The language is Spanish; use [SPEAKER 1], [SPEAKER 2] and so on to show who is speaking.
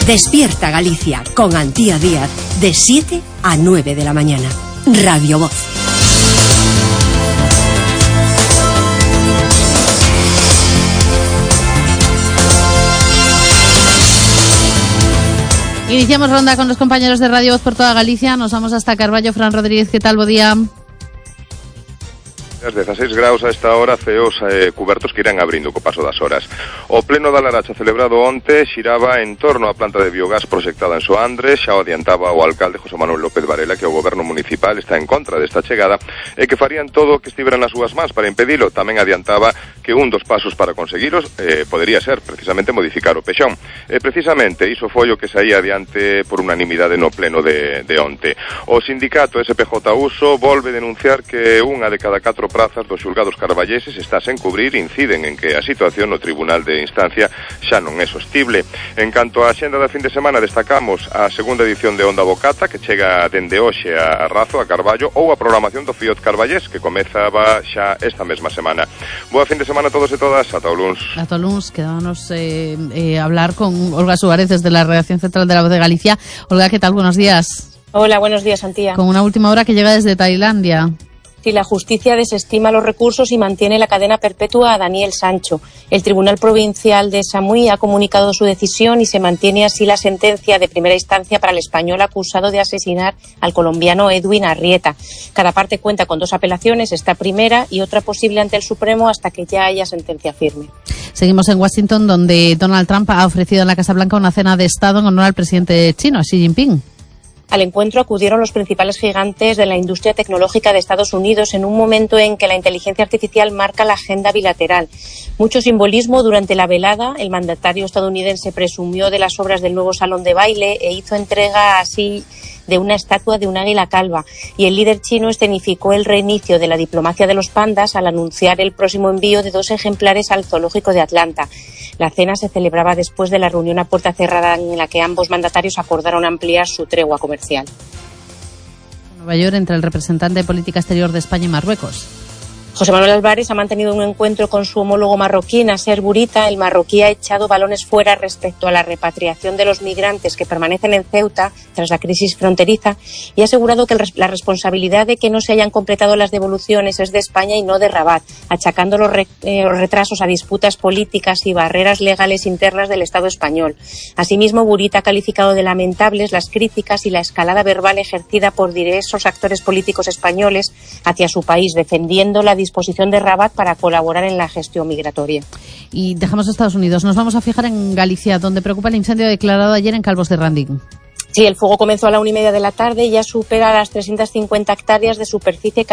[SPEAKER 1] Despierta Galicia con Antía Díaz de 7 a 9 de la mañana. Radio Voz.
[SPEAKER 2] Iniciamos ronda con los compañeros de Radio Voz por toda Galicia. Nos vamos hasta Carballo. Fran Rodríguez, ¿qué tal? Bo día.
[SPEAKER 3] 16 graus a esta hora, ceos cubertos que irán abrindo co paso das horas. O pleno da Laracha celebrado onte xiraba en torno á planta de biogás proxectada en Soandre. Xa o adiantaba o alcalde José Manuel López Varela que o goberno municipal está en contra desta chegada e que farían todo o que estivera nas súas mans para impedilo. Tamén adiantaba que un dos pasos para conseguiros podería ser precisamente modificar o pexón. Precisamente iso foi o que saía adiante por unanimidade no pleno de onte. O sindicato SPJ Uso volve denunciar que unha de cada 4 prazas dos xulgados carballeses está sen cubrir, inciden en que a situación no Tribunal de Instancia xa non é sostible. En canto á xenda da fin de semana, destacamos a segunda edición de Onda Bocata, que chega dende hoxe a Razo, a Carballo, ou a programación do Fiot Carballés, que comezaba xa esta mesma semana. Boa fin de semana a todos e todas, ata o luns.
[SPEAKER 2] Ata o luns, quedámonos hablar con Olga Suárez desde la redacción central de La Voz de Galicia. Olga, ¿qué tal? Buenos días.
[SPEAKER 4] Hola, buenos días, Antía.
[SPEAKER 2] Con una última hora que llega desde Tailandia.
[SPEAKER 4] Sí, la justicia desestima los recursos y mantiene la cadena perpetua a Daniel Sancho. El Tribunal Provincial de Samui ha comunicado su decisión y se mantiene así la sentencia de primera instancia para el español acusado de asesinar al colombiano Edwin Arrieta. Cada parte cuenta con 2 apelaciones, esta primera y otra posible ante el Supremo hasta que ya haya sentencia firme.
[SPEAKER 2] Seguimos en Washington, donde Donald Trump ha ofrecido en la Casa Blanca una cena de Estado en honor al presidente chino, Xi Jinping.
[SPEAKER 4] Al encuentro acudieron los principales gigantes de la industria tecnológica de Estados Unidos en un momento en que la inteligencia artificial marca la agenda bilateral. Mucho simbolismo durante la velada. El mandatario estadounidense presumió de las obras del nuevo salón de baile e hizo entrega así de una estatua de un águila calva. Y el líder chino escenificó el reinicio de la diplomacia de los pandas al anunciar el próximo envío de 2 ejemplares al zoológico de Atlanta. La cena se celebraba después de la reunión a puerta cerrada en la que ambos mandatarios acordaron ampliar su tregua comercial.
[SPEAKER 2] Nueva York, entre el representante de política exterior de España y Marruecos.
[SPEAKER 4] José Manuel Álvarez ha mantenido un encuentro con su homólogo marroquí, Nasser Bourita. El marroquí ha echado balones fuera respecto a la repatriación de los migrantes que permanecen en Ceuta tras la crisis fronteriza y ha asegurado que la responsabilidad de que no se hayan completado las devoluciones es de España y no de Rabat, achacando los retrasos a disputas políticas y barreras legales internas del Estado español. Asimismo, Bourita ha calificado de lamentables las críticas y la escalada verbal ejercida por diversos actores políticos españoles hacia su país, defendiendo la disposición de Rabat para colaborar en la gestión migratoria.
[SPEAKER 2] Y dejamos Estados Unidos. Nos vamos a fijar en Galicia, donde preocupa el incendio declarado ayer en Calvos de Randín.
[SPEAKER 4] Sí, el fuego comenzó a la 1:30 de la tarde y ya supera las 350 hectáreas de superficie